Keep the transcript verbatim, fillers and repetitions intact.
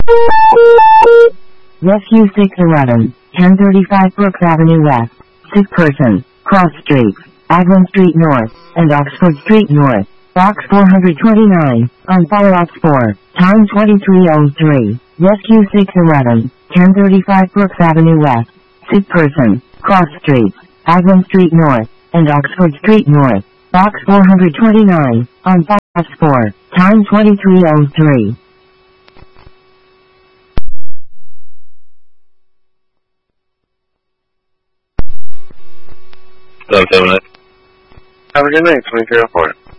Rescue six eleven, ten thirty-five Brooks Avenue West. Sick person, cross streets, Aglan Street North, and Oxford Street North. Box four twenty-nine, on follow-ups four, time twenty-three oh three. Rescue six eleven, ten thirty-five Brooks Avenue West. Sick person, cross streets, Aglan Street North, and Oxford Street North. Box four twenty-nine, on follow-ups four, time twenty-three oh three. Have a good night, twenty-three oh four.